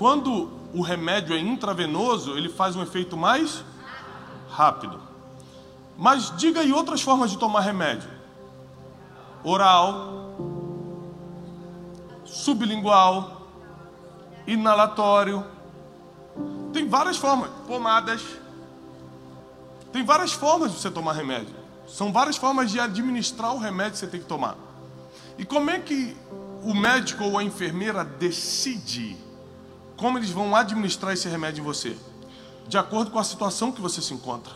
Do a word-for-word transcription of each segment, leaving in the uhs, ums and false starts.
quando o remédio é intravenoso, ele faz um efeito mais rápido. Mas diga aí outras formas de tomar remédio: oral, sublingual, inalatório. Tem várias formas. Pomadas. Tem várias formas de você tomar remédio. São várias formas de administrar o remédio que você tem que tomar. E como é que o médico ou a enfermeira decide como eles vão administrar esse remédio em você? De acordo com a situação que você se encontra.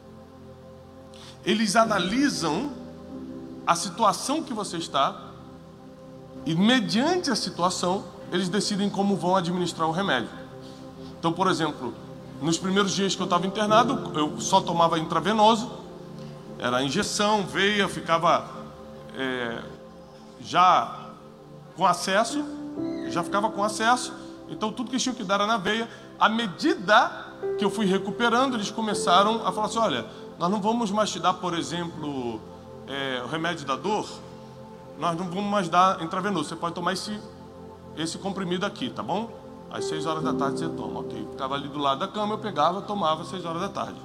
Eles analisam a situação que você está e, mediante a situação, eles decidem como vão administrar o remédio. Então, por exemplo, nos primeiros dias que eu estava internado, eu só tomava intravenoso, era injeção, veia, ficava é, já com acesso, já ficava com acesso, então tudo que eles tinham que dar era na veia. À medida que eu fui recuperando, eles começaram a falar assim: olha, nós não vamos mais te dar, por exemplo, é, o remédio da dor, nós não vamos mais dar intravenoso, você pode tomar esse, esse comprimido aqui, tá bom? Às seis horas da tarde você toma, ok. Ficava ali do lado da cama, eu pegava, tomava às seis horas da tarde.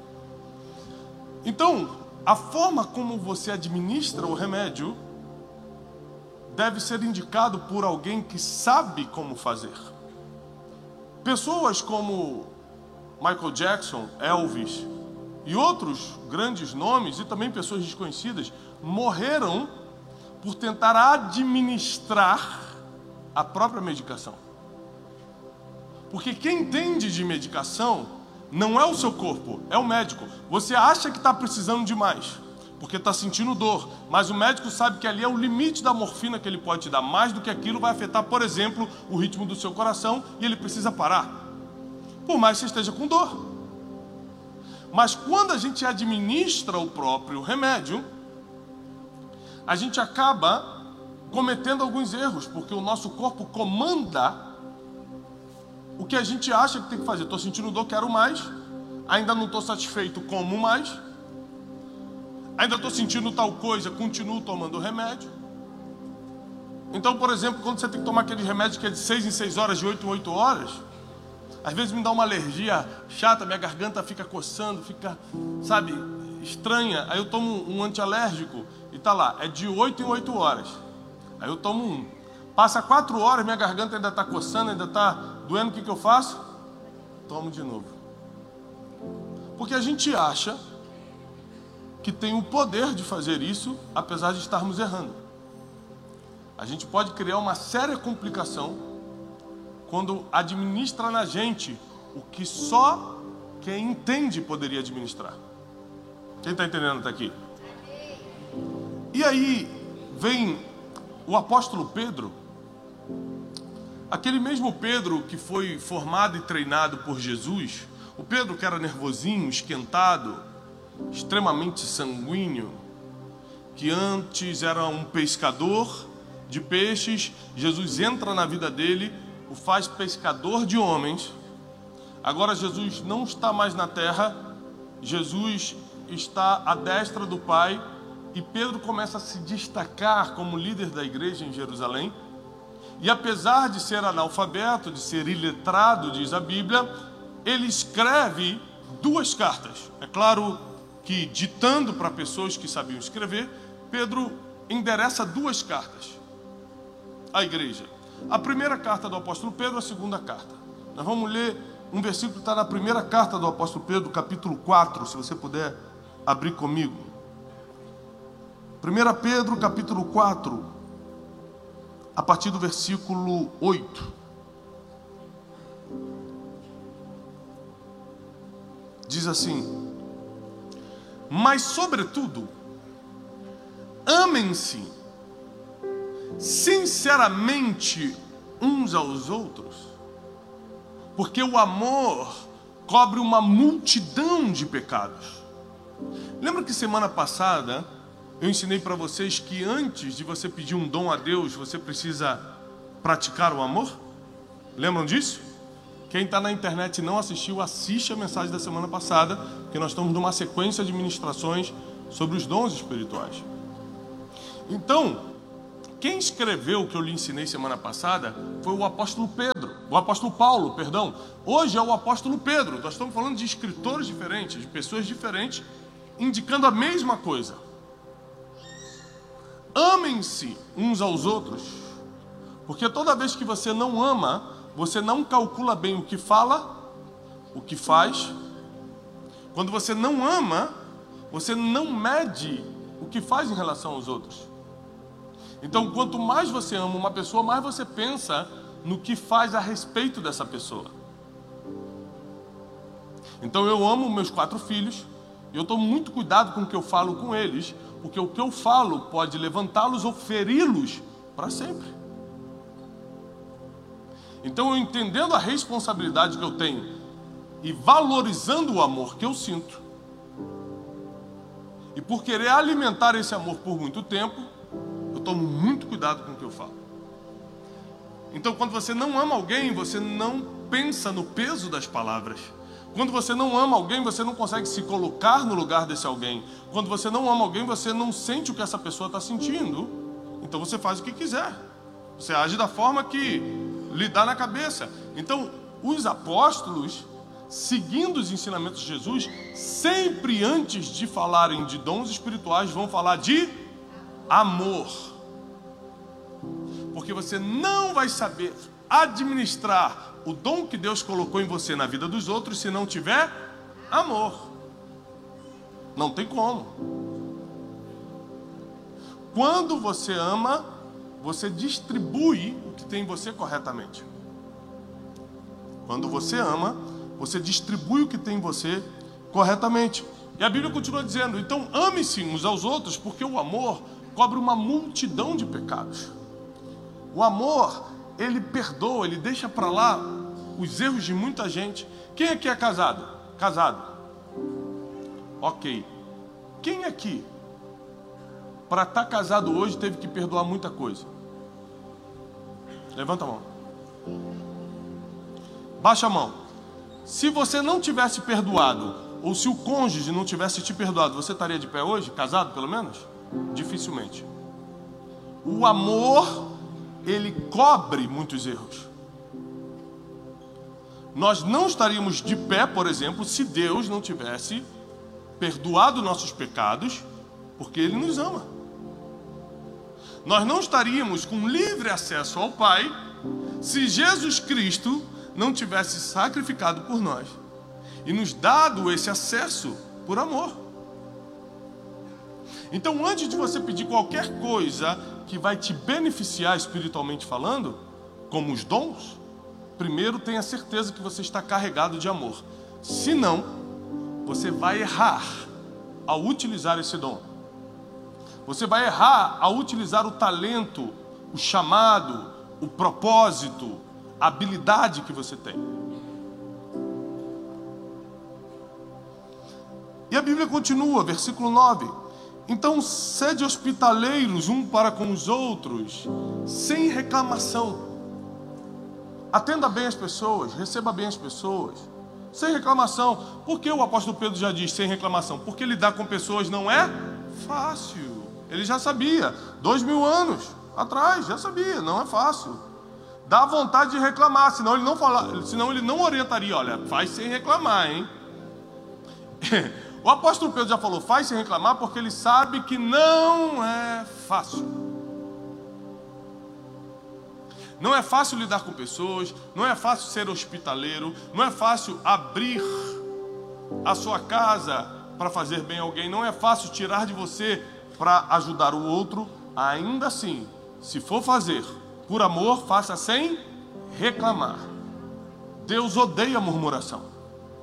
Então, a forma como você administra o remédio deve ser indicado por alguém que sabe como fazer. Pessoas como Michael Jackson, Elvis e outros grandes nomes, e também pessoas desconhecidas, morreram por tentar administrar a própria medicação. Porque quem entende de medicação não é o seu corpo, é o médico. Você acha que está precisando de mais, porque está sentindo dor, mas o médico sabe que ali é o limite da morfina que ele pode te dar. Mais do que aquilo vai afetar, por exemplo, o ritmo do seu coração e ele precisa parar, por mais que você esteja com dor. Mas quando a gente administra o próprio remédio, a gente acaba cometendo alguns erros, porque o nosso corpo comanda o que a gente acha que tem que fazer. Estou sentindo dor, quero mais. Ainda não estou satisfeito, como mais. Ainda estou sentindo tal coisa, continuo tomando remédio. Então, por exemplo, quando você tem que tomar aquele remédio que é de seis em seis horas, de oito em oito horas, às vezes me dá uma alergia chata, minha garganta fica coçando, fica, sabe, estranha. Aí eu tomo um antialérgico e tá lá, é de oito em oito horas. Aí eu tomo um. Passa quatro horas, minha garganta ainda está coçando, ainda está doendo, o que, que eu faço? Tomo de novo. Porque a gente acha que tem o poder de fazer isso, apesar de estarmos errando. A gente pode criar uma séria complicação quando administra na gente o que só quem entende poderia administrar. Quem está entendendo até aqui? E aí vem o apóstolo Pedro, aquele mesmo Pedro que foi formado e treinado por Jesus, o Pedro que era nervosinho, esquentado, extremamente sanguíneo, que antes era um pescador de peixes. Jesus entra na vida dele, o faz pescador de homens. Agora Jesus não está mais na terra, Jesus está à destra do Pai, e Pedro começa a se destacar como líder da igreja em Jerusalém. E apesar de ser analfabeto, de ser iletrado, diz a Bíblia, ele escreve duas cartas. É claro que, ditando para pessoas que sabiam escrever, Pedro endereça duas cartas à igreja. A primeira carta do apóstolo Pedro, a segunda carta. Nós vamos ler um versículo que está na primeira carta do apóstolo Pedro, capítulo quatro, se você puder abrir comigo. primeira Pedro, capítulo quatro, a partir do versículo oito. Diz assim: mas sobretudo, amem-se sinceramente uns aos outros, porque o amor cobre uma multidão de pecados. Lembra que semana passada eu ensinei para vocês que antes de você pedir um dom a Deus, você precisa praticar o amor? Lembram disso? Quem está na internet e não assistiu, assiste a mensagem da semana passada, porque nós estamos numa sequência de ministrações sobre os dons espirituais. Então, quem escreveu o que eu lhe ensinei semana passada foi o apóstolo Pedro. o apóstolo Paulo, perdão, hoje é o apóstolo Pedro. Nós estamos falando de escritores diferentes, de pessoas diferentes, indicando a mesma coisa. Amem-se uns aos outros, porque toda vez que você não ama, você não calcula bem o que fala, o que faz. Quando você não ama, você não mede o que faz em relação aos outros. Então, quanto mais você ama uma pessoa, mais você pensa no que faz a respeito dessa pessoa. Então, eu amo meus quatro filhos, e eu tomo muito cuidado com o que eu falo com eles, porque o que eu falo pode levantá-los ou feri-los para sempre. Então, eu entendendo a responsabilidade que eu tenho e valorizando o amor que eu sinto, e por querer alimentar esse amor por muito tempo, eu tomo muito cuidado com o que eu falo. Então, quando você não ama alguém, você não pensa no peso das palavras. Quando você não ama alguém, você não consegue se colocar no lugar desse alguém. Quando você não ama alguém, você não sente o que essa pessoa está sentindo. Então você faz o que quiser. Você age da forma que lhe dá na cabeça. Então, os apóstolos, seguindo os ensinamentos de Jesus, sempre antes de falarem de dons espirituais, vão falar de amor. Porque você não vai saber administrar o dom que Deus colocou em você na vida dos outros se não tiver amor. Não tem como. Quando você ama, você distribui o que tem em você corretamente. Quando você ama, você distribui o que tem em você corretamente. E a Bíblia continua dizendo, então ame-se uns aos outros, porque o amor cobre uma multidão de pecados. O amor, ele perdoa, ele deixa para lá os erros de muita gente. Quem aqui é casado? Casado. Ok. Quem aqui, para estar casado hoje, teve que perdoar muita coisa? Levanta a mão. Baixa a mão. Se você não tivesse perdoado, ou se o cônjuge não tivesse te perdoado, você estaria de pé hoje? Casado, pelo menos? Dificilmente. O amor, ele cobre muitos erros. Nós não estaríamos de pé, por exemplo, se Deus não tivesse perdoado nossos pecados, porque Ele nos ama. Nós não estaríamos com livre acesso ao Pai, se Jesus Cristo não tivesse sacrificado por nós e nos dado esse acesso por amor. Então, antes de você pedir qualquer coisa que vai te beneficiar espiritualmente falando, como os dons, primeiro tenha certeza que você está carregado de amor. Senão, você vai errar ao utilizar esse dom. Você vai errar ao utilizar o talento, o chamado, o propósito, a habilidade que você tem. E a Bíblia continua, versículo nove. Então, sede hospitaleiros um para com os outros, sem reclamação. Atenda bem as pessoas, receba bem as pessoas, sem reclamação. Por que o apóstolo Pedro já diz sem reclamação? Porque lidar com pessoas não é fácil. Ele já sabia, dois mil anos atrás, já sabia, não é fácil. Dá vontade de reclamar, senão ele não, fala, senão ele não orientaria, olha, faz sem reclamar, hein? O apóstolo Pedro já falou, faz sem reclamar, porque ele sabe que não é fácil. Não é fácil lidar com pessoas, não é fácil ser hospitaleiro, não é fácil abrir a sua casa para fazer bem a alguém, não é fácil tirar de você para ajudar o outro. Ainda assim, se for fazer por amor, faça sem reclamar. Deus odeia murmuração.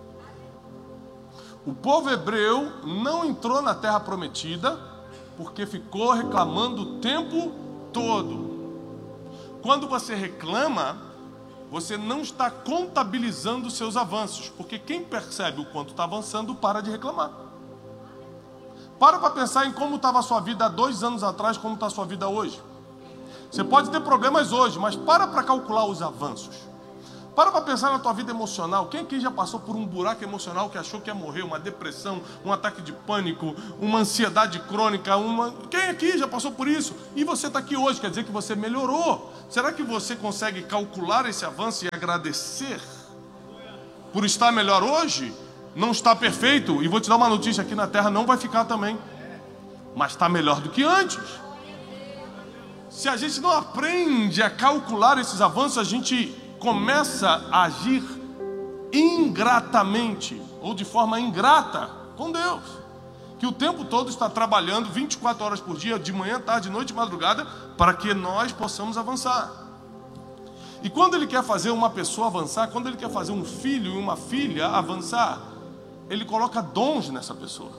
O povo hebreu não entrou na terra prometida porque ficou reclamando o tempo todo. Quando você reclama, você não está contabilizando os seus avanços, porque quem percebe o quanto está avançando, para de reclamar. Para para pensar em como estava a sua vida há dois anos atrás, como está a sua vida hoje. Você pode ter problemas hoje, mas para para calcular os avanços. Para para pensar na tua vida emocional. Quem aqui já passou por um buraco emocional que achou que ia morrer? Uma depressão, um ataque de pânico, uma ansiedade crônica, uma... Quem aqui já passou por isso? E você está aqui hoje, quer dizer que você melhorou. Será que você consegue calcular esse avanço e agradecer por estar melhor hoje? Não está perfeito, e vou te dar uma notícia: aqui na terra não vai ficar também, mas está melhor do que antes. Se a gente não aprende a calcular esses avanços, a gente começa a agir ingratamente, ou de forma ingrata com Deus, que o tempo todo está trabalhando vinte e quatro horas por dia, de manhã, tarde, noite e madrugada, para que nós possamos avançar. E quando Ele quer fazer uma pessoa avançar, quando Ele quer fazer um filho e uma filha avançar, Ele coloca dons nessa pessoa.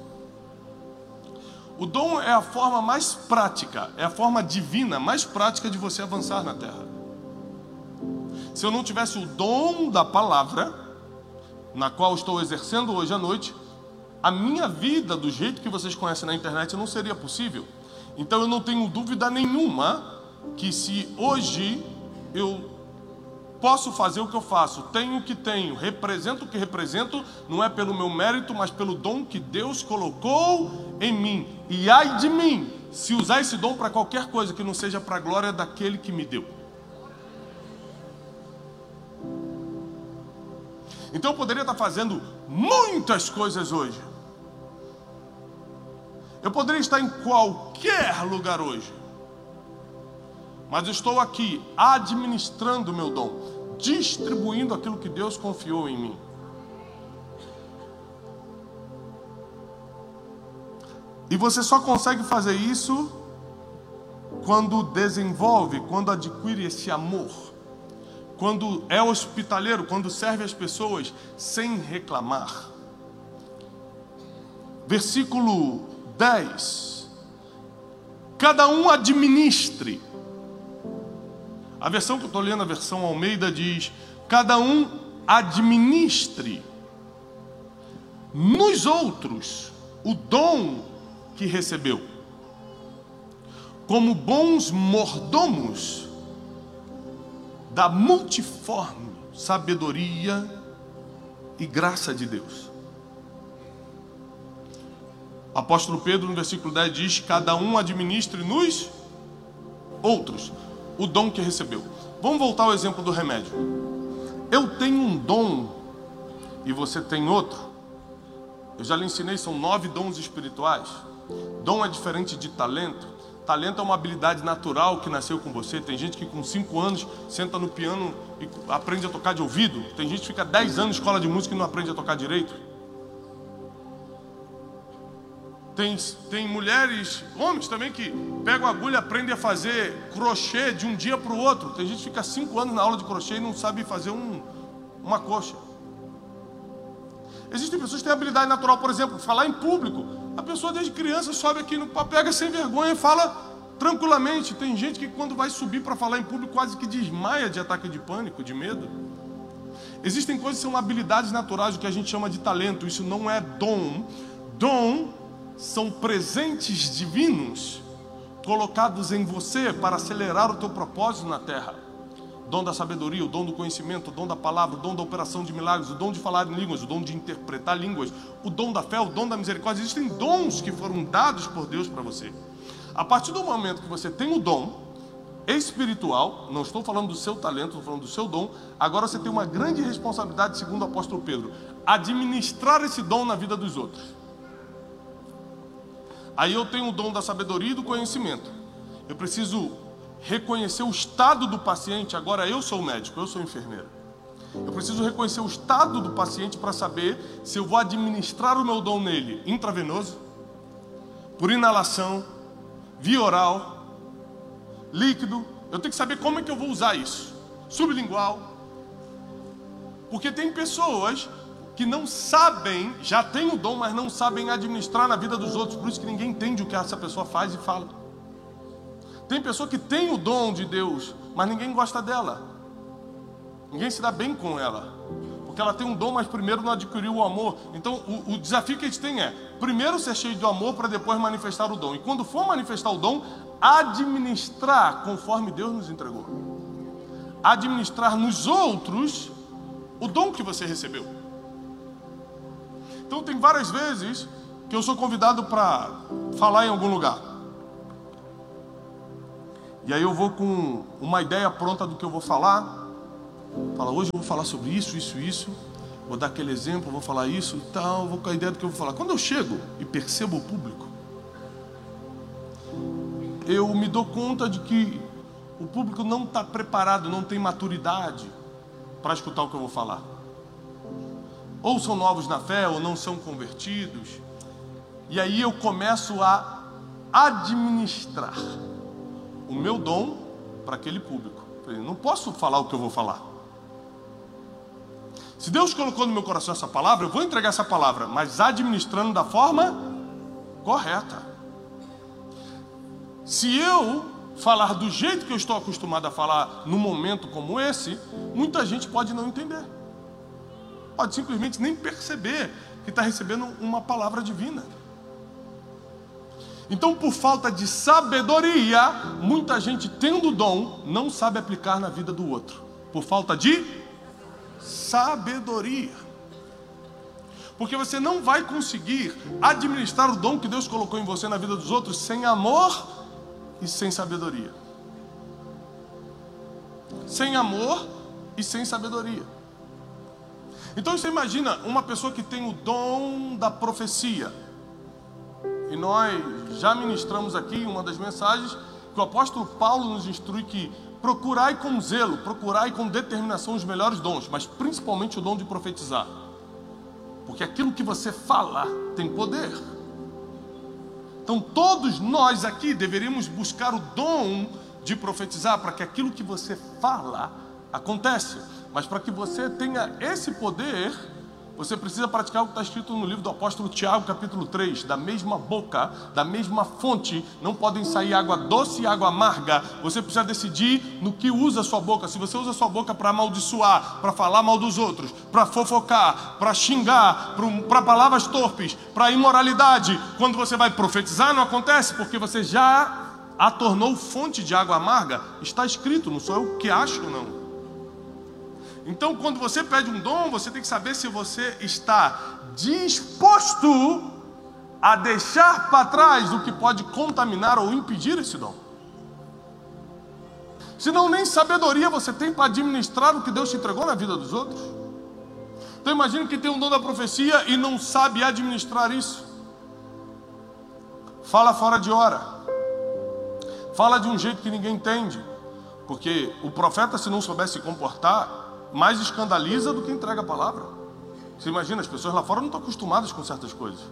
O dom é a forma mais prática, é a forma divina mais prática de você avançar na terra. Se eu não tivesse o dom da palavra, na qual estou exercendo hoje à noite, a minha vida do jeito que vocês conhecem na internet não seria possível. Então eu não tenho dúvida nenhuma que se hoje eu posso fazer o que eu faço, tenho o que tenho, represento o que represento, não é pelo meu mérito, mas pelo dom que Deus colocou em mim. E ai de mim, se usar esse dom para qualquer coisa que não seja para a glória daquele que me deu. Então eu poderia estar fazendo muitas coisas hoje. Eu poderia estar em qualquer lugar hoje. Mas eu estou aqui administrando o meu dom, distribuindo aquilo que Deus confiou em mim. E você só consegue fazer isso quando desenvolve, quando adquire esse amor, quando é hospitaleiro, quando serve as pessoas sem reclamar. Versículo dez. Cada um administre. A versão que eu estou lendo, a versão Almeida, diz: cada um administre nos outros o dom que recebeu, como bons mordomos da multiforme sabedoria e graça de Deus. O apóstolo Pedro, no versículo dez, diz: cada um administre nos outros o dom que recebeu. Vamos voltar ao exemplo do remédio. Eu tenho um dom e você tem outro. Eu já lhe ensinei, são nove dons espirituais. Dom é diferente de talento. Talento é uma habilidade natural que nasceu com você. Tem gente que com cinco anos senta no piano e aprende a tocar de ouvido. Tem gente que fica dez anos na escola de música e não aprende a tocar direito. Tem, tem mulheres, homens também, que pegam a agulha e aprendem a fazer crochê de um dia para o outro. Tem gente que fica cinco anos na aula de crochê e não sabe fazer um, uma coxa. Existem pessoas que têm habilidade natural, por exemplo, falar em público. A pessoa desde criança sobe aqui, no, pega sem vergonha e fala tranquilamente. Tem gente que quando vai subir para falar em público quase que desmaia de ataque de pânico, de medo. Existem coisas que são habilidades naturais, o que a gente chama de talento. Isso não é dom. Dom são presentes divinos colocados em você para acelerar o teu propósito na terra. Dom da sabedoria, o dom do conhecimento, o dom da palavra, o dom da operação de milagres, o dom de falar em línguas, o dom de interpretar línguas, o dom da fé, o dom da misericórdia. Existem dons que foram dados por Deus para você. A partir do momento que você tem o dom espiritual, não estou falando do seu talento, estou falando do seu dom, agora você tem uma grande responsabilidade, segundo o apóstolo Pedro: administrar esse dom na vida dos outros. Aí eu tenho o dom da sabedoria e do conhecimento. Eu preciso reconhecer o estado do paciente. Agora eu sou médico, eu sou enfermeiro. Eu preciso reconhecer o estado do paciente para saber se eu vou administrar o meu dom nele intravenoso, por inalação, via oral, líquido. Eu tenho que saber como é que eu vou usar isso. Sublingual. Porque tem pessoas que não sabem, já têm o dom, mas não sabem administrar na vida dos outros. Por isso que ninguém entende o que essa pessoa faz e fala. Tem pessoa que tem o dom de Deus, mas ninguém gosta dela. Ninguém se dá bem com ela, porque ela tem um dom, mas primeiro não adquiriu o amor. Então o, o desafio que a gente tem é primeiro ser cheio de amor para depois manifestar o dom. E quando for manifestar o dom, administrar conforme Deus nos entregou. Administrar nos outros o dom que você recebeu. Então tem várias vezes que eu sou convidado para falar em algum lugar. E aí eu vou com uma ideia pronta do que eu vou falar. Fala, hoje eu vou falar sobre isso, isso, isso. Vou dar aquele exemplo, vou falar isso e tal. Vou com a ideia do que eu vou falar. Quando eu chego e percebo o público, eu me dou conta de que o público não está preparado, não tem maturidade para escutar o que eu vou falar. Ou são novos na fé, ou não são convertidos. E aí eu começo a administrar o meu dom para aquele público. Eu não posso falar o que eu vou falar. Se Deus colocou no meu coração essa palavra, eu vou entregar essa palavra, mas administrando da forma correta. Se eu falar do jeito que eu estou acostumado a falar num momento como esse, muita gente pode não entender. Pode simplesmente nem perceber que está recebendo uma palavra divina. Então, por falta de sabedoria, muita gente tendo o dom, não sabe aplicar na vida do outro. Por falta de sabedoria. Porque você não vai conseguir administrar o dom que Deus colocou em você na vida dos outros sem amor e sem sabedoria. Sem amor e sem sabedoria. Então você imagina uma pessoa que tem o dom da profecia. E nós já ministramos aqui em uma das mensagens que o apóstolo Paulo nos instrui que procurai com zelo, procurai com determinação os melhores dons, mas principalmente o dom de profetizar. Porque aquilo que você fala tem poder. Então todos nós aqui deveríamos buscar o dom de profetizar para que aquilo que você fala aconteça. Mas para que você tenha esse poder, você precisa praticar o que está escrito no livro do apóstolo Tiago, capítulo três. Da mesma boca, da mesma fonte, não podem sair água doce e água amarga. Você precisa decidir no que usa a sua boca. Se você usa a sua boca para amaldiçoar, para falar mal dos outros, para fofocar, para xingar, para palavras torpes, para imoralidade, quando você vai profetizar, não acontece, porque você já a tornou fonte de água amarga. Está escrito, não sou eu que acho, não. Então, quando você pede um dom, você tem que saber se você está disposto a deixar para trás o que pode contaminar ou impedir esse dom. Senão, nem sabedoria você tem para administrar o que Deus te entregou na vida dos outros. Então, imagine que tem um dom da profecia e não sabe administrar isso. Fala fora de hora. Fala de um jeito que ninguém entende. Porque o profeta, se não soubesse se comportar, mais escandaliza do que entrega a palavra. Você imagina, as pessoas lá fora não estão acostumadas com certas coisas.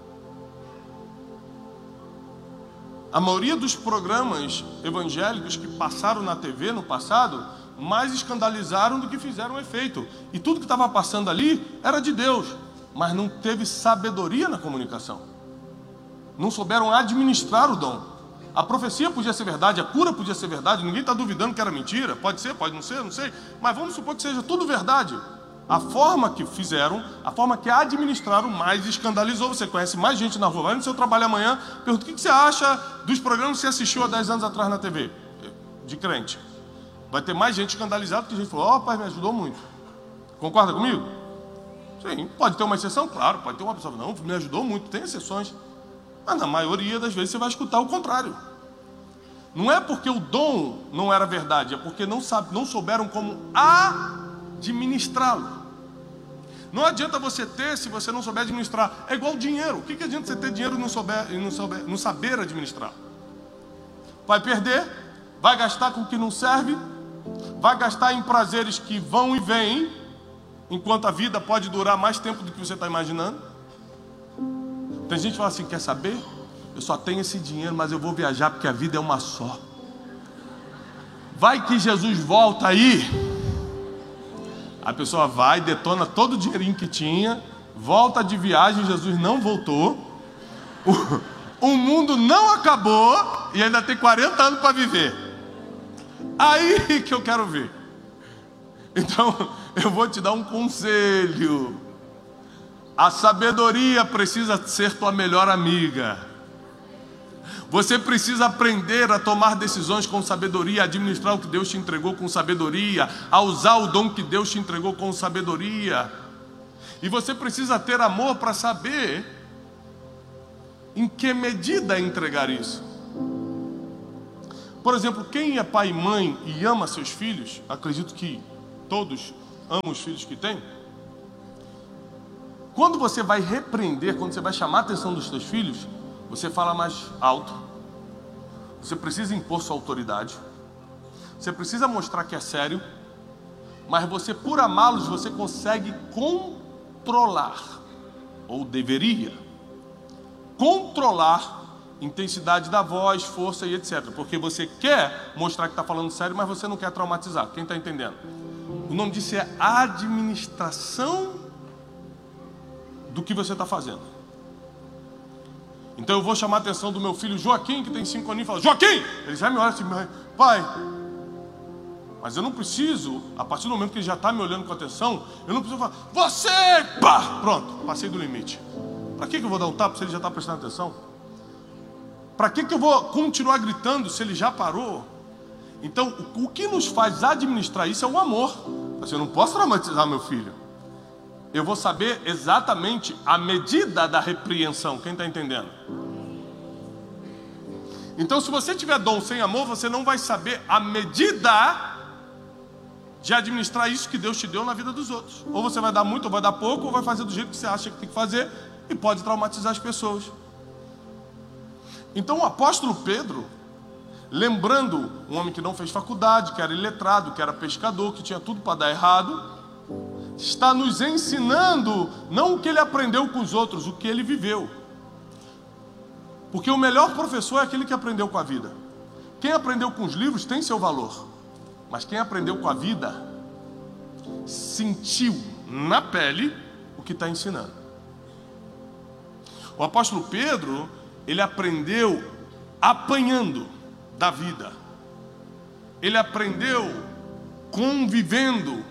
A maioria dos programas evangélicos que passaram na T V no passado, mais escandalizaram do que fizeram efeito. E tudo que estava passando ali era de Deus, mas não teve sabedoria na comunicação. Não souberam administrar o dom. A profecia podia ser verdade, a cura podia ser verdade, ninguém está duvidando que era mentira. Pode ser, pode não ser, não sei. Mas vamos supor que seja tudo verdade. A forma que fizeram, a forma que administraram, mais escandalizou. Você conhece mais gente na rua, vai no seu trabalho amanhã, pergunta: o que você acha dos programas que você assistiu há dez anos atrás na T V? De crente. Vai ter mais gente escandalizada que gente falou: ó, pai, me ajudou muito. Concorda comigo? Sim, pode ter uma exceção, claro, pode ter uma pessoa: não, me ajudou muito, tem exceções. Mas na maioria das vezes você vai escutar o contrário. Não é porque o dom não era verdade, é porque não, sabe, não souberam como administrá-lo. Não adianta você ter se você não souber administrar. É igual dinheiro. O que, que adianta você ter dinheiro e não, souber, e não, souber, não saber administrar? Vai perder, vai gastar com o que não serve, vai gastar em prazeres que vão e vêm, enquanto a vida pode durar mais tempo do que você está imaginando. Tem gente que fala assim: quer saber? Eu só tenho esse dinheiro, mas eu vou viajar porque a vida é uma só. Vai que Jesus volta aí. A pessoa vai, detona todo o dinheirinho que tinha, volta de viagem, Jesus não voltou, o, o mundo não acabou e ainda tem quarenta anos para viver. Aí que eu quero ver. Então, eu vou te dar um conselho. A sabedoria precisa ser tua melhor amiga. Você precisa aprender a tomar decisões com sabedoria, a administrar o que Deus te entregou com sabedoria, a usar o dom que Deus te entregou com sabedoria. E você precisa ter amor para saber em que medida entregar isso. Por exemplo, quem é pai e mãe e ama seus filhos, acredito que todos amam os filhos que têm. Quando você vai repreender, quando você vai chamar a atenção dos seus filhos, você fala mais alto. Você precisa impor sua autoridade. Você precisa mostrar que é sério. Mas você, por amá-los, você consegue controlar, ou deveria controlar intensidade da voz, força e etcétera. Porque você quer mostrar que está falando sério, mas você não quer traumatizar. Quem está entendendo? O nome disso é administração do que você está fazendo. Então eu vou chamar a atenção do meu filho Joaquim, que tem cinco aninhos, e falo: Joaquim! Ele já me olha assim: pai, mas eu não preciso, a partir do momento que ele já está me olhando com atenção, eu não preciso falar: você! Pá! Pronto, passei do limite. Para que que eu vou dar um tapa se ele já está prestando atenção? Para que que eu vou continuar gritando se ele já parou? Então, o que nos faz administrar isso é o amor. Eu não posso traumatizar meu filho. Eu vou saber exatamente a medida da repreensão. Quem está entendendo? Então, se você tiver dom sem amor, você não vai saber a medida de administrar isso que Deus te deu na vida dos outros. Ou você vai dar muito, ou vai dar pouco, ou vai fazer do jeito que você acha que tem que fazer, e pode traumatizar as pessoas. Então o apóstolo Pedro, lembrando um homem que não fez faculdade, que era iletrado, que era pescador, que tinha tudo para dar errado, está nos ensinando não o que ele aprendeu com os outros, o que ele viveu. Porque o melhor professor é aquele que aprendeu com a vida. Quem aprendeu com os livros tem seu valor, mas quem aprendeu com a vida sentiu na pele o que está ensinando. O apóstolo Pedro, ele aprendeu apanhando da vida. Ele aprendeu convivendo,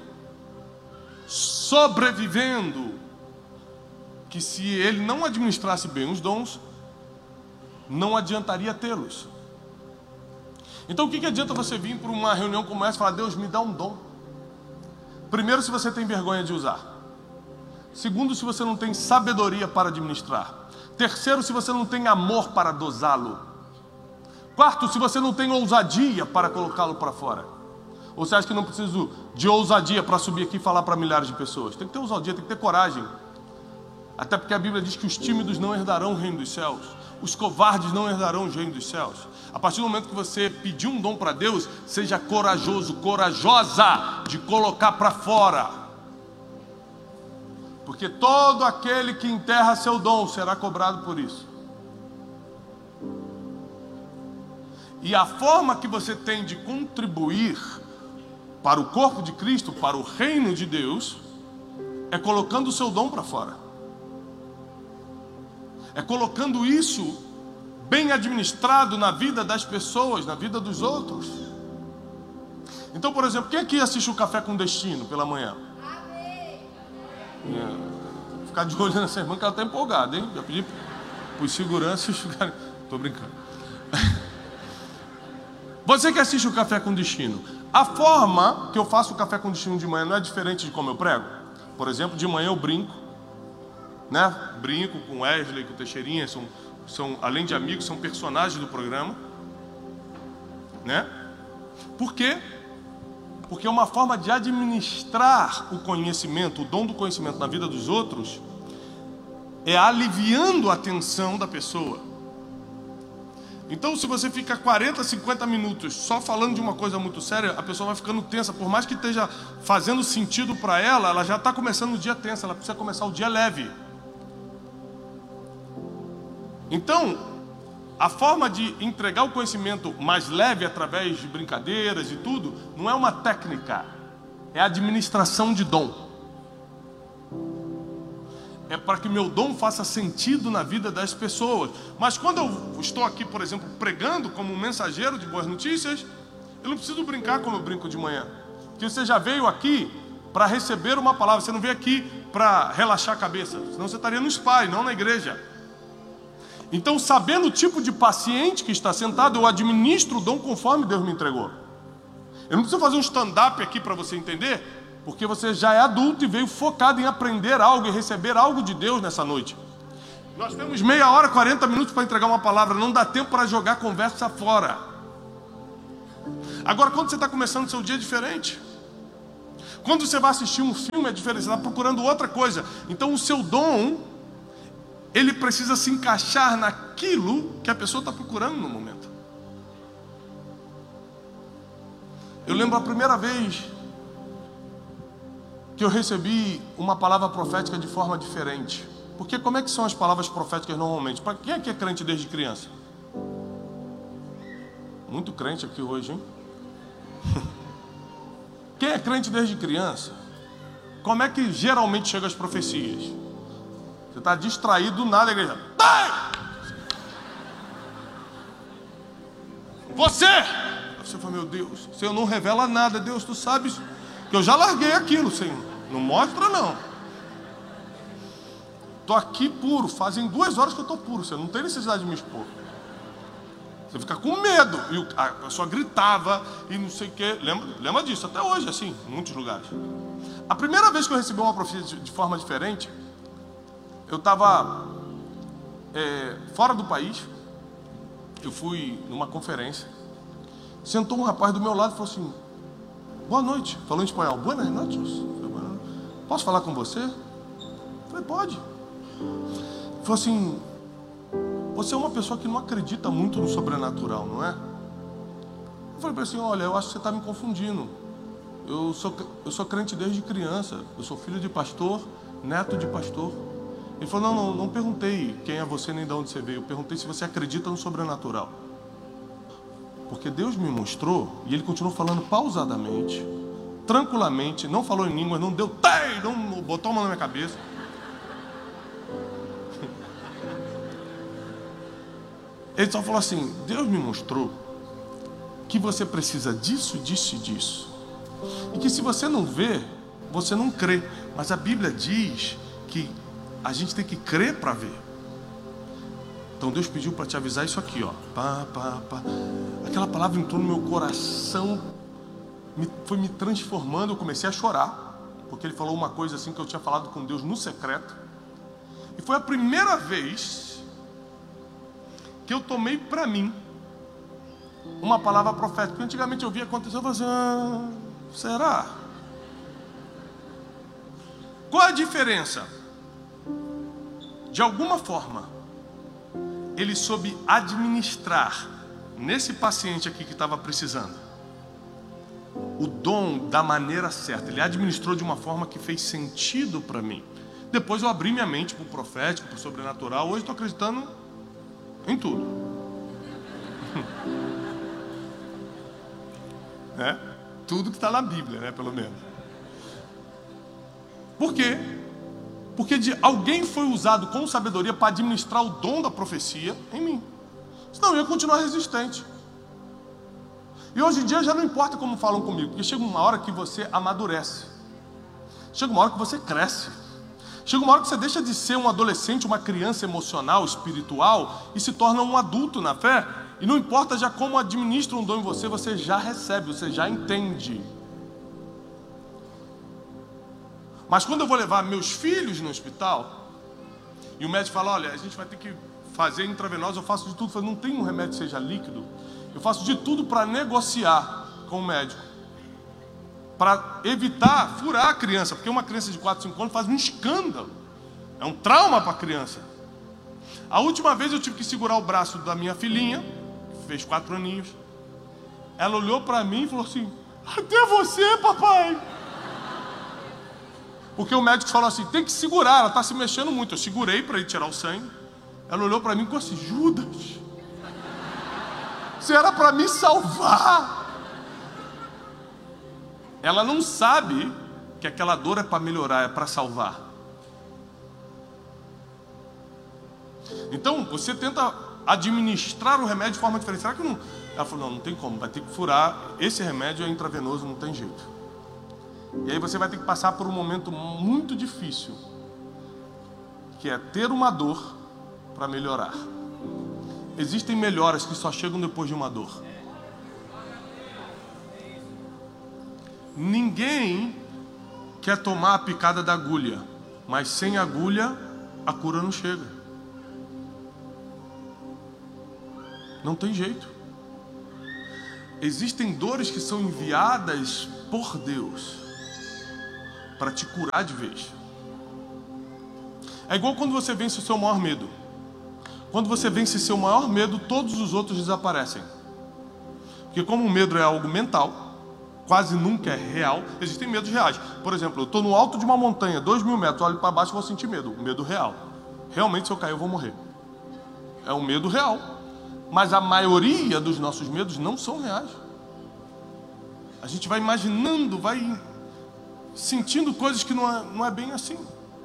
sobrevivendo, que se ele não administrasse bem os dons, não adiantaria tê-los. Então o que, que adianta você vir para uma reunião como essa e falar: Deus, me dá um dom? Primeiro, se você tem vergonha de usar. Segundo, se você não tem sabedoria para administrar. Terceiro, se você não tem amor para dosá-lo. Quarto, se você não tem ousadia para colocá-lo para fora. Ou você acha que não preciso de ousadia para subir aqui e falar para milhares de pessoas? Tem que ter ousadia, tem que ter coragem. Até porque a Bíblia diz que os tímidos não herdarão o reino dos céus. Os covardes não herdarão o reino dos céus. A partir do momento que você pedir um dom para Deus, seja corajoso, corajosa de colocar para fora. Porque todo aquele que enterra seu dom será cobrado por isso. E a forma que você tem de contribuir para o corpo de Cristo, para o reino de Deus, é colocando o seu dom para fora. É colocando isso bem administrado na vida das pessoas, na vida dos outros. Então, por exemplo, quem aqui assiste o Café com Destino pela manhã? É, vou ficar de olho nessa irmã que ela está empolgada, hein? Já pedi para os seguranças ficarem. Estou brincando. Você que assiste o Café com Destino, a forma que eu faço o Café com Destino de manhã não é diferente de como eu prego? Por exemplo, de manhã eu brinco, né? Brinco com o Wesley, com o Teixeirinha, são, são, além de amigos, são personagens do programa, né? Por quê? Porque é uma forma de administrar o conhecimento, o dom do conhecimento na vida dos outros, é aliviando a tensão da pessoa. Então, se você fica quarenta, cinquenta minutos só falando de uma coisa muito séria, a pessoa vai ficando tensa. Por mais que esteja fazendo sentido para ela, ela já está começando o dia tensa, ela precisa começar o dia leve. Então, a forma de entregar o conhecimento mais leve através de brincadeiras e tudo, não é uma técnica, é administração de dom. É para que meu dom faça sentido na vida das pessoas. Mas quando eu estou aqui, por exemplo, pregando como um mensageiro de boas notícias, eu não preciso brincar como eu brinco de manhã. Porque você já veio aqui para receber uma palavra, você não veio aqui para relaxar a cabeça, senão você estaria no spa e não na igreja. Então, sabendo o tipo de paciente que está sentado, eu administro o dom conforme Deus me entregou. Eu não preciso fazer um stand-up aqui para você entender, porque você já é adulto e veio focado em aprender algo e receber algo de Deus nessa noite. Nós temos meia hora, quarenta minutos para entregar uma palavra, não dá tempo para jogar conversa fora. Agora, quando você está começando o seu dia, é diferente. Quando você vai assistir um filme, é diferente, você está procurando outra coisa. Então, o seu dom, ele precisa se encaixar naquilo que a pessoa está procurando no momento. Eu lembro a primeira vez que eu recebi uma palavra profética de forma diferente. Porque como é que são as palavras proféticas normalmente? Para quem é que é crente desde criança? Muito crente aqui hoje, hein? Quem é crente desde criança? Como é que geralmente chegam as profecias? Você está distraído do nada, a igreja. Ai! Você! Você fala, meu Deus, Senhor não revela nada, Deus, tu sabes que eu já larguei aquilo, Senhor. Não mostra, não. Estou aqui puro, fazem duas horas que eu estou puro, você não tem necessidade de me expor. Você fica com medo. E a pessoa gritava e não sei o quê. Lembra, lembra disso, até hoje, assim, em muitos lugares. A primeira vez que eu recebi uma profecia de, de forma diferente, eu estava é, fora do país. Eu fui numa conferência. Sentou um rapaz do meu lado e falou assim: boa noite. Falou em espanhol. Buenas noches. Posso falar com você? Eu falei, pode. Ele falou assim: você é uma pessoa que não acredita muito no sobrenatural, não é? Eu falei para ele assim: olha, eu acho que você está me confundindo. Eu sou, eu sou crente desde criança. Eu sou filho de pastor, neto de pastor. Ele falou: não, não, não perguntei quem é você nem de onde você veio. Eu perguntei se você acredita no sobrenatural. Porque Deus me mostrou, e ele continuou falando pausadamente, tranquilamente, não falou em línguas, não deu, tei, não botou a mão na minha cabeça. Ele só falou assim: Deus me mostrou que você precisa disso, disso e disso. E que se você não vê, você não crê. Mas a Bíblia diz que a gente tem que crer para ver. Então Deus pediu para te avisar isso aqui, ó. Pá, pá, pá. Aquela palavra entrou no meu coração, me, foi me transformando. Eu comecei a chorar, porque ele falou uma coisa assim que eu tinha falado com Deus no secreto. E foi a primeira vez que eu tomei para mim uma palavra profética. Porque antigamente eu via acontecer, eu falava assim: ah, será? Qual a diferença? De alguma forma, ele soube administrar nesse paciente aqui que estava precisando o dom da maneira certa. Ele administrou de uma forma que fez sentido para mim. Depois eu abri minha mente para o profético, para o sobrenatural. Hoje estou acreditando em tudo. É? Tudo que está na Bíblia, né? Pelo menos. Por quê? Porque de alguém foi usado com sabedoria para administrar o dom da profecia em mim. Senão eu ia continuar resistente. E hoje em dia já não importa como falam comigo, porque chega uma hora que você amadurece. Chega uma hora que você cresce. Chega uma hora que você deixa de ser um adolescente, uma criança emocional, espiritual, e se torna um adulto na fé. E não importa já como administra um dom em você, você já recebe, você já entende. Mas quando eu vou levar meus filhos no hospital, e o médico fala: olha, a gente vai ter que fazer intravenosa, eu faço de tudo. Eu falo: não tem um remédio que seja líquido. Eu faço de tudo para negociar com o médico, para evitar furar a criança, porque uma criança de quatro, cinco anos faz um escândalo, é um trauma para a criança. A última vez eu tive que segurar o braço da minha filhinha, que fez quatro aninhos. Ela olhou para mim e falou assim: até você, papai. Porque o médico falou assim: tem que segurar, ela está se mexendo muito. Eu segurei para ele tirar o sangue. Ela olhou para mim com assim: Judas, você era para me salvar. Ela não sabe que aquela dor é para melhorar, é para salvar. Então você tenta administrar o remédio de forma diferente. Será que não? Ela falou: não, não tem como, vai ter que furar. Esse remédio é intravenoso, não tem jeito. E aí você vai ter que passar por um momento muito difícil, que é ter uma dor para melhorar. existem melhoras que só chegam depois de uma dor. Ninguém quer tomar a picada da agulha, mas sem agulha a cura não chega. Não tem jeito. Existem dores que são enviadas por Deus para te curar de vez. É igual quando você vence o seu maior medo. Quando você vence seu maior medo, todos os outros desaparecem. Porque como o medo é algo mental, quase nunca é real, existem medos reais. Por exemplo, eu estou no alto de uma montanha, dois mil metros, olho para baixo e vou sentir medo. Medo real. Realmente, se eu cair, eu vou morrer. É um medo real. Mas a maioria dos nossos medos não são reais. A gente vai imaginando, vai sentindo coisas que não é, não é bem assim.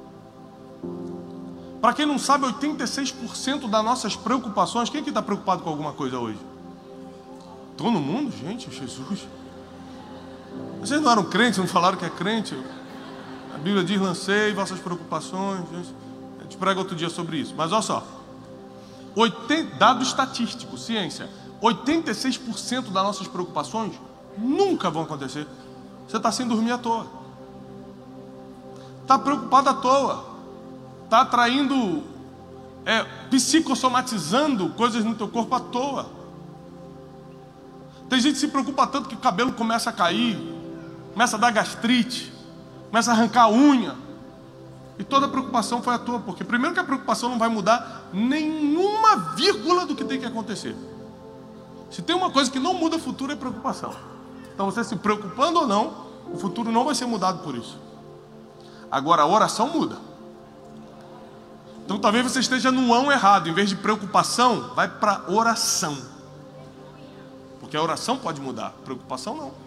Para quem não sabe, oitenta e seis por cento das nossas preocupações... Quem é que está preocupado com alguma coisa hoje? Todo mundo? Gente, Jesus. Vocês não eram crentes, não falaram que é crente? A Bíblia diz, lancei vossas preocupações. A gente prega outro dia sobre isso. Mas olha só. oitenta, dado estatístico, ciência. oitenta e seis por cento das nossas preocupações nunca vão acontecer. Você está sem dormir à toa. Está preocupado à toa. Está atraindo, é, psicossomatizando coisas no teu corpo à toa. Tem gente que se preocupa tanto que o cabelo começa a cair, começa a dar gastrite, começa a arrancar a unha. E toda a preocupação foi à toa, porque primeiro que a preocupação não vai mudar nenhuma vírgula do que tem que acontecer. Se tem uma coisa que não muda o futuro, é preocupação. Então você se preocupando ou não, o futuro não vai ser mudado por isso. Agora a oração muda. Então talvez você esteja no ão errado. Em vez de preocupação, vai para oração. Porque a oração pode mudar, preocupação não.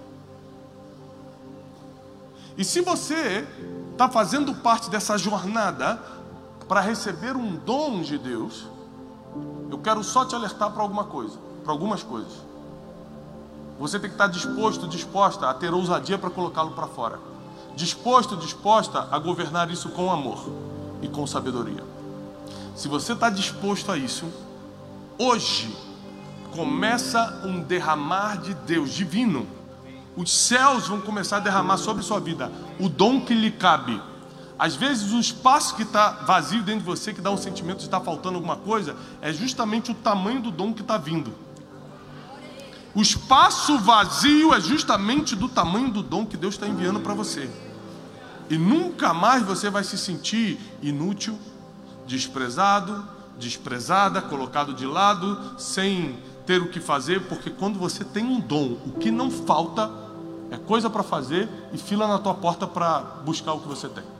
E se você está fazendo parte dessa jornada para receber um dom de Deus, eu quero só te alertar para alguma coisa, para algumas coisas. Você tem que estar disposto, disposta a ter ousadia para colocá-lo para fora. Disposto, disposta a governar isso com amor e com sabedoria. Se você está disposto a isso, hoje começa um derramar de Deus divino. Os céus vão começar a derramar sobre sua vida o dom que lhe cabe. Às vezes o espaço que está vazio dentro de você, que dá um sentimento de estar faltando alguma coisa, é justamente o tamanho do dom que está vindo. O espaço vazio é justamente do tamanho do dom que Deus está enviando para você. E nunca mais você vai se sentir inútil, desprezado, desprezada, colocado de lado, sem ter o que fazer, porque quando você tem um dom, o que não falta é coisa para fazer e fila na tua porta para buscar o que você tem.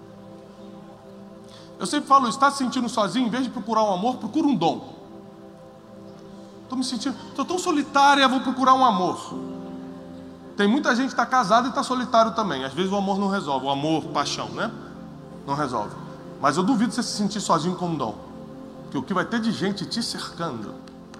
Eu sempre falo, está se sentindo sozinho? Em vez de procurar um amor, procura um dom. Estou me sentindo, estou tão solitária, vou procurar um amor. Tem muita gente que está casada e está solitário também. Às vezes o amor não resolve, o amor, paixão, né? Não resolve. Mas eu duvido você se sentir sozinho com um dom. Porque o que vai ter de gente te cercando.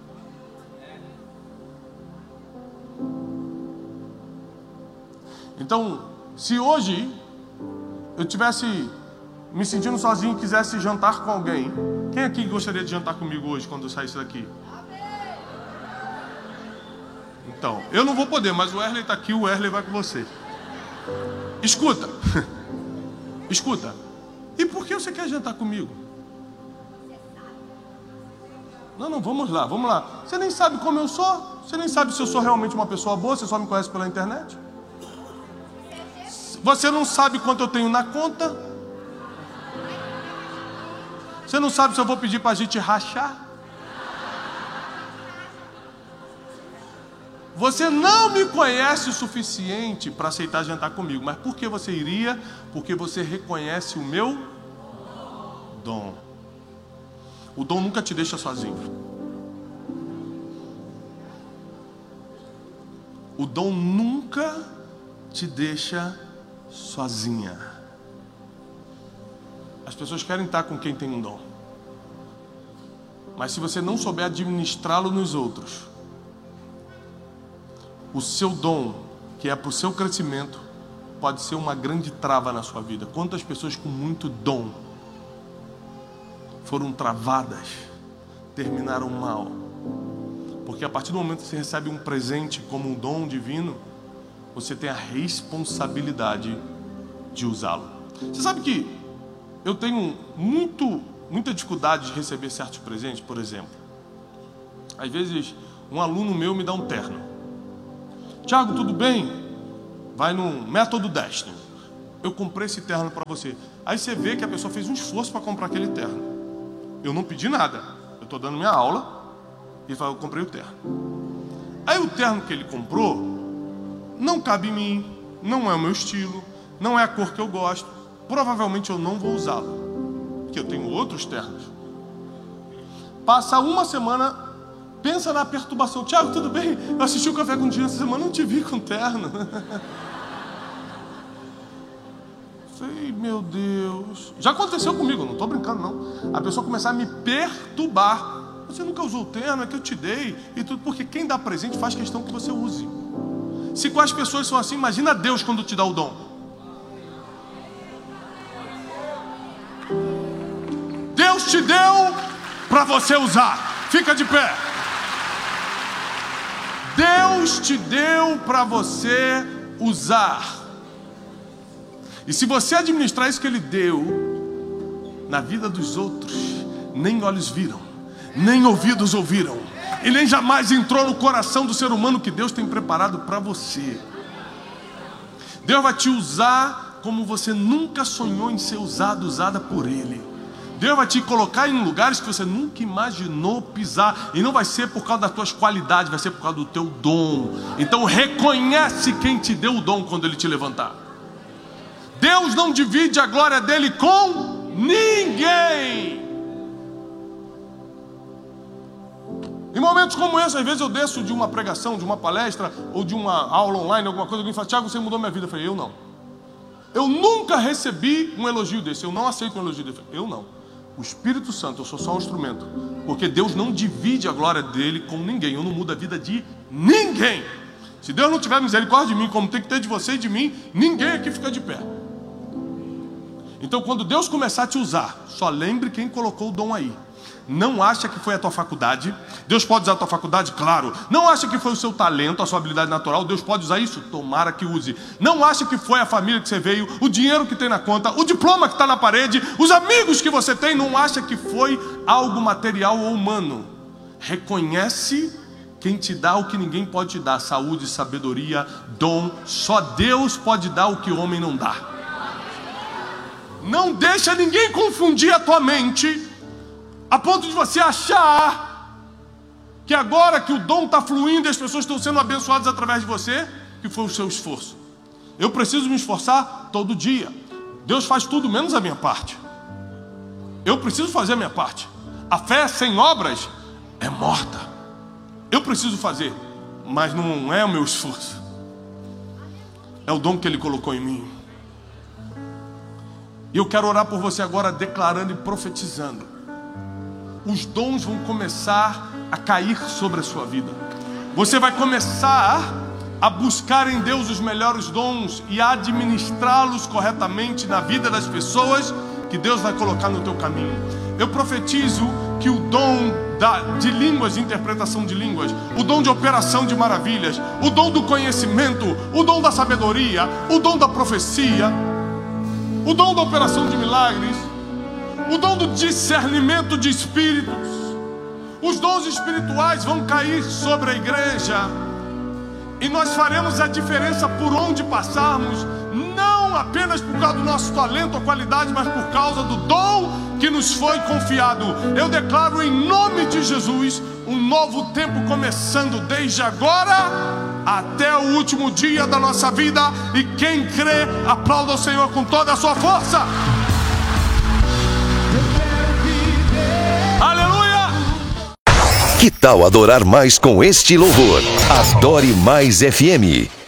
Então, se hoje eu tivesse me sentindo sozinho e quisesse jantar com alguém, quem aqui gostaria de jantar comigo hoje quando eu saísse daqui? Então, eu não vou poder, mas o Wesley está aqui, o Wesley vai com você. Escuta. Escuta. E por que você quer jantar comigo? Não, não, vamos lá, vamos lá. Você nem sabe como eu sou. Você nem sabe se eu sou realmente uma pessoa boa. Você só me conhece pela internet. Você não sabe quanto eu tenho na conta. Você não sabe se eu vou pedir para a gente rachar. Você não me conhece o suficiente para aceitar jantar comigo. Mas por que você iria? Porque você reconhece o meu dom. O dom nunca te deixa sozinho. O dom nunca te deixa sozinha. As pessoas querem estar com quem tem um dom. Mas se você não souber administrá-lo nos outros, o seu dom, que é para o seu crescimento, pode ser uma grande trava na sua vida. Quantas pessoas com muito dom foram travadas terminaram mal. Porque a partir do momento que você recebe um presente como um dom divino, você tem a responsabilidade de usá-lo. Você sabe que eu tenho muito, muita dificuldade de receber certos presentes, por exemplo. Às vezes, um aluno meu me dá um terno. Tiago, tudo bem? Vai no método Destiny. Eu comprei esse terno para você. Aí você vê que a pessoa fez um esforço para comprar aquele terno. Eu não pedi nada. Eu estou dando minha aula e falo, eu comprei o terno. Aí o terno que ele comprou não cabe em mim, não é o meu estilo, não é a cor que eu gosto. Provavelmente eu não vou usá-lo, porque eu tenho outros ternos. Passa uma semana, pensa na perturbação. Tiago, tudo bem? Eu assisti o Café com Dia essa semana, não te vi com terno. Sei, meu Deus. Já aconteceu comigo, não estou brincando não. A pessoa começar a me perturbar. Você nunca usou o terno, é que eu te dei e tudo, porque quem dá presente faz questão que você use. Se com as pessoas são assim, imagina Deus quando te dá o dom. Deus te deu para você usar. Fica de pé. Deus te deu para você usar. E se você administrar isso que Ele deu na vida dos outros, nem olhos viram, nem ouvidos ouviram, e nem jamais entrou no coração do ser humano que Deus tem preparado para você. Deus vai te usar como você nunca sonhou em ser usado, usada por Ele. Deus vai te colocar em lugares que você nunca imaginou pisar. E não vai ser por causa das tuas qualidades, vai ser por causa do teu dom. Então reconhece quem te deu o dom quando Ele te levantar. Deus não divide a glória dele com ninguém. Em momentos como esse, às vezes eu desço de uma pregação, de uma palestra, ou de uma aula online, alguma coisa, alguém fala, Tiago, você mudou minha vida. Eu falei, eu não. Eu nunca recebi um elogio desse, eu não aceito um elogio desse. Eu não. O Espírito Santo, eu sou só um instrumento. Porque Deus não divide a glória dele com ninguém. Eu não mudo a vida de ninguém. Se Deus não tiver misericórdia de mim, como tem que ter de você e de mim, ninguém aqui fica de pé. Então quando Deus começar a te usar, só lembre quem colocou o dom aí. Não acha que foi a tua faculdade. Deus pode usar a tua faculdade? Claro. Não acha que foi o seu talento, a sua habilidade natural. Deus pode usar isso? Tomara que use. Não acha que foi a família que você veio, o dinheiro que tem na conta, o diploma que está na parede, os amigos que você tem. Não acha que foi algo material ou humano. Reconhece quem te dá o que ninguém pode te dar. Saúde, sabedoria, dom. Só Deus pode dar o que o homem não dá. Não deixa ninguém confundir a tua mente a ponto de você achar que agora que o dom está fluindo e as pessoas estão sendo abençoadas através de você, que foi o seu esforço. Eu preciso me esforçar todo dia. Deus faz tudo menos a minha parte. Eu preciso fazer a minha parte. A fé sem obras é morta. Eu preciso fazer, mas não é o meu esforço. É o dom que Ele colocou em mim. E eu quero orar por você agora, declarando e profetizando. Os dons vão começar a cair sobre a sua vida. Você vai começar a buscar em Deus os melhores dons e a administrá-los corretamente na vida das pessoas que Deus vai colocar no teu caminho. Eu profetizo que o dom da, de línguas, de interpretação de línguas, o dom de operação de maravilhas, o dom do conhecimento, o dom da sabedoria, o dom da profecia, o dom da operação de milagres, o dom do discernimento de espíritos, os dons espirituais vão cair sobre a igreja e nós faremos a diferença por onde passarmos, não apenas por causa do nosso talento ou qualidade, mas por causa do dom que nos foi confiado. Eu declaro em nome de Jesus um novo tempo começando desde agora até o último dia da nossa vida. E quem crê, aplauda o Senhor com toda a sua força. Aleluia! Que tal adorar mais com este louvor? Adore Mais F M.